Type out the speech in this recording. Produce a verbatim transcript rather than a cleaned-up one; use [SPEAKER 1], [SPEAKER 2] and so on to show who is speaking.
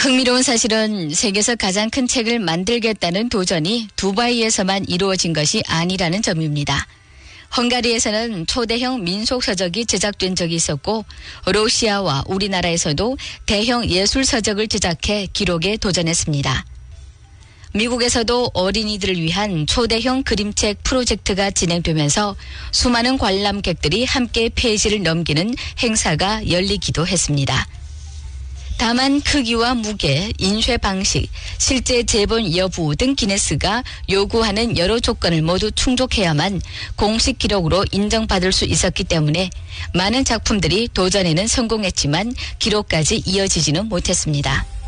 [SPEAKER 1] 흥미로운 사실은 세계에서 가장 큰 책을 만들겠다는 도전이 두바이에서만 이루어진 것이 아니라는 점입니다. 헝가리에서는 초대형 민속서적이 제작된 적이 있었고 러시아와 우리나라에서도 대형 예술서적을 제작해 기록에 도전했습니다. 미국에서도 어린이들을 위한 초대형 그림책 프로젝트가 진행되면서 수많은 관람객들이 함께 페이지를 넘기는 행사가 열리기도 했습니다. 다만 크기와 무게, 인쇄 방식, 실제 재본 여부 등 기네스가 요구하는 여러 조건을 모두 충족해야만 공식 기록으로 인정받을 수 있었기 때문에 많은 작품들이 도전에는 성공했지만 기록까지 이어지지는 못했습니다.